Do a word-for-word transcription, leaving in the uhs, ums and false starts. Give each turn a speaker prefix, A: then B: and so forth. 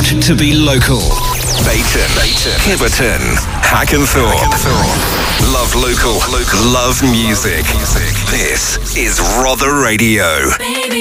A: to be local. Bayton, Kiverton, Hackenthorpe. Love local, love music. This is Rother Radio.